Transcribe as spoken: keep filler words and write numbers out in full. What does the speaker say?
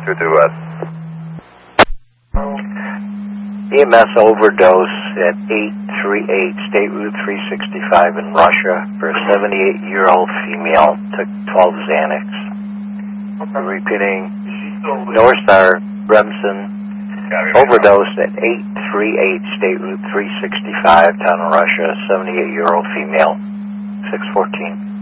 two two West. E M S overdose at eight three eight State Route three sixty-five in Russia for a seventy-eight-year-old female. Took twelve Xanax. I'm repeating, North Star Remsen overdose at eight three eight State Route three sixty-five, town of Russia, seventy-eight-year-old female. six fourteen.